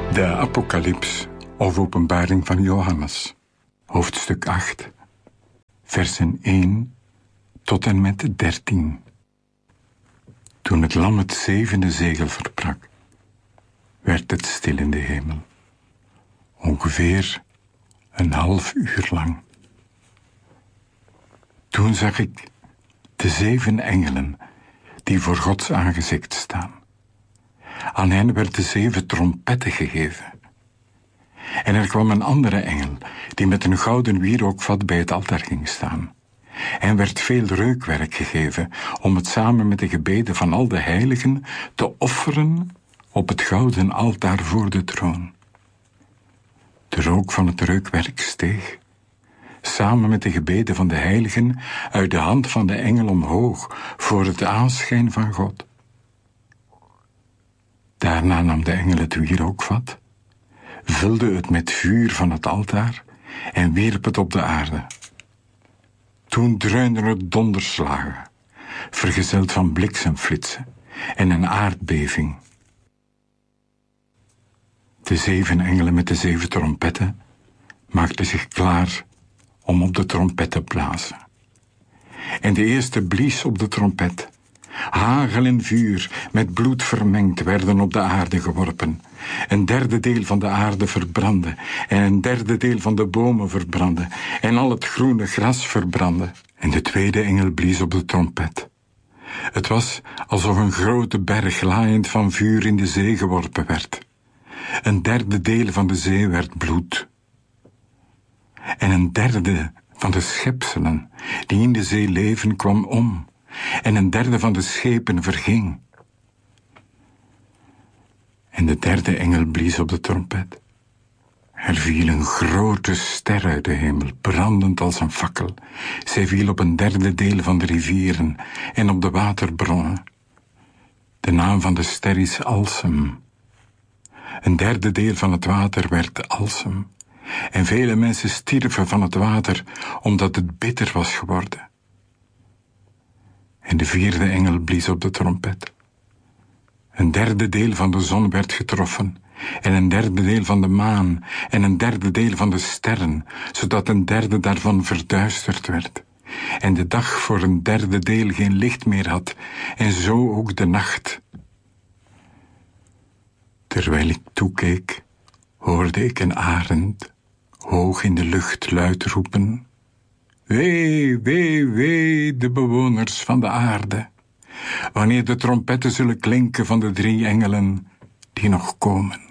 De Apocalyps, of Openbaring van Johannes, hoofdstuk 8, versen 1 tot en met 13. Toen het lam het 7e zegel verbrak, werd het stil in de hemel, ongeveer een half uur lang. Toen zag ik de 7 engelen die voor Gods aangezicht staan. Aan hen werden 7 trompetten gegeven. En er kwam een andere engel, die met een gouden wierookvat bij het altaar ging staan. En werd veel reukwerk gegeven, om het samen met de gebeden van al de heiligen te offeren op het gouden altaar voor de troon. De rook van het reukwerk steeg, samen met de gebeden van de heiligen, uit de hand van de engel omhoog, voor het aanschijn van God. Daarna nam de engel het wierookvat, vulde het met vuur van het altaar en wierp het op de aarde. Toen dreunden er donderslagen, vergezeld van bliksemflitsen en een aardbeving. De 7 engelen met de 7 trompetten maakten zich klaar om op de trompet te blazen. En de eerste blies op de trompet. Hagel en vuur met bloed vermengd werden op de aarde geworpen. Een derde deel van de aarde verbrandde en een derde deel van de bomen verbrandde en al het groene gras verbrandde. En de tweede engel blies op de trompet. Het was alsof een grote berg laaiend van vuur in de zee geworpen werd. Een derde deel van de zee werd bloed. En een derde van de schepselen die in de zee leven kwam om. En een derde van de schepen verging. En de derde engel blies op de trompet. Er viel een grote ster uit de hemel, brandend als een fakkel. Zij viel op een derde deel van de rivieren en op de waterbronnen. De naam van de ster is Alsem. Een derde deel van het water werd Alsem. En vele mensen stierven van het water, omdat het bitter was geworden. En de 4e engel blies op de trompet. Een derde deel van de zon werd getroffen, en een derde deel van de maan, en een derde deel van de sterren, zodat een derde daarvan verduisterd werd. En de dag voor een derde deel geen licht meer had, en zo ook de nacht. Terwijl ik toekeek, hoorde ik een arend hoog in de lucht luid roepen: Wee, wee, wee, de bewoners van de aarde, wanneer de trompetten zullen klinken van de 3 engelen die nog komen.